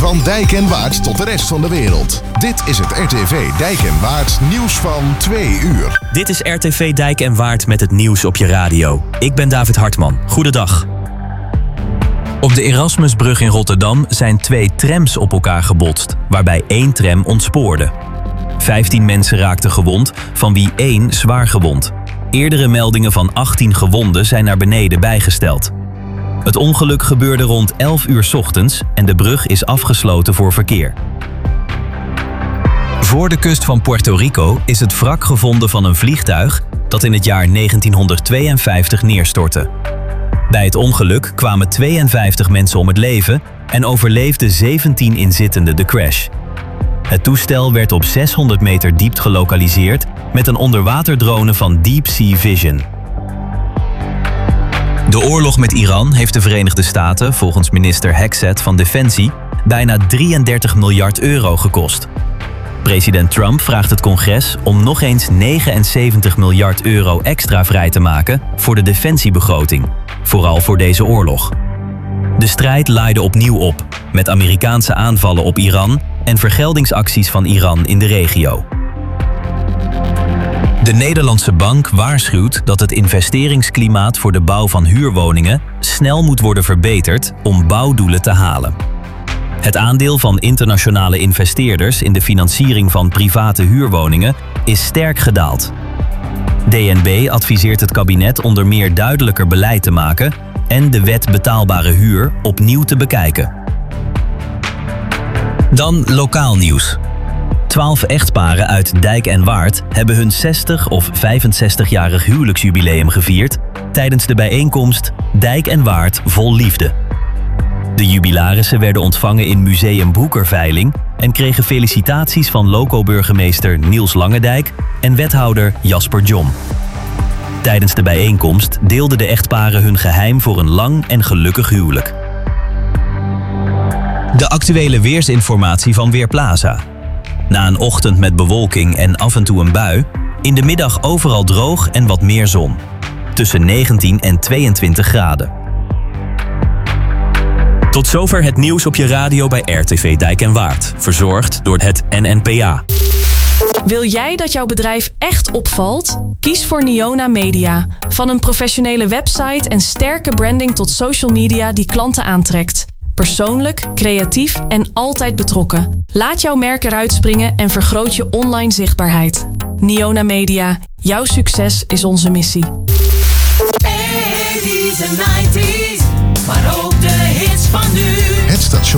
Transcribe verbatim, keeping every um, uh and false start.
Van Dijk en Waard tot de rest van de wereld. Dit is het R T V Dijk en Waard nieuws van twee uur. Dit is R T V Dijk en Waard met het nieuws op je radio. Ik ben David Hartman. Goedendag. Op de Erasmusbrug in Rotterdam zijn twee trams op elkaar gebotst, waarbij één tram ontspoorde. vijftien mensen raakten gewond, van wie één zwaar gewond. Eerdere meldingen van achttien gewonden zijn naar beneden bijgesteld. Het ongeluk gebeurde rond elf uur 's ochtends en de brug is afgesloten voor verkeer. Voor de kust van Puerto Rico is het wrak gevonden van een vliegtuig dat in het jaar negentienhonderdtweeënvijftig neerstortte. Bij het ongeluk kwamen tweeënvijftig mensen om het leven en overleefden zeventien inzittenden de crash. Het toestel werd op zeshonderd meter diepte gelokaliseerd met een onderwaterdrone van Deep Sea Vision. De oorlog met Iran heeft de Verenigde Staten, volgens minister Hexet van Defensie, bijna drieëndertig miljard euro gekost. President Trump vraagt het congres om nog eens negenenzeventig miljard euro extra vrij te maken voor de defensiebegroting, vooral voor deze oorlog. De strijd laaide opnieuw op, met Amerikaanse aanvallen op Iran en vergeldingsacties van Iran in de regio. De Nederlandse bank waarschuwt dat het investeringsklimaat voor de bouw van huurwoningen snel moet worden verbeterd om bouwdoelen te halen. Het aandeel van internationale investeerders in de financiering van private huurwoningen is sterk gedaald. D N B adviseert het kabinet onder meer duidelijker beleid te maken en de wet betaalbare huur opnieuw te bekijken. Dan lokaal nieuws. Twaalf echtparen uit Dijk en Waard hebben hun zestig of vijfenzestigjarig huwelijksjubileum gevierd tijdens de bijeenkomst Dijk en Waard vol liefde. De jubilarissen werden ontvangen in Museum Broekerveiling en kregen felicitaties van loco-burgemeester Niels Langendijk en wethouder Jasper John. Tijdens de bijeenkomst deelden de echtparen hun geheim voor een lang en gelukkig huwelijk. De actuele weersinformatie van Weerplaza. Na een ochtend met bewolking en af en toe een bui, in de middag overal droog en wat meer zon. Tussen negentien en tweeëntwintig graden. Tot zover het nieuws op je radio bij R T V Dijk en Waard. Verzorgd door het N N P A. Wil jij dat jouw bedrijf echt opvalt? Kies voor Niona Media. Van een professionele website en sterke branding tot social media die klanten aantrekt. Persoonlijk, creatief en altijd betrokken. Laat jouw merk eruit springen en vergroot je online zichtbaarheid. Niona Media. Jouw succes is onze missie. eighties en nineties, maar ook de hits van nu. Het station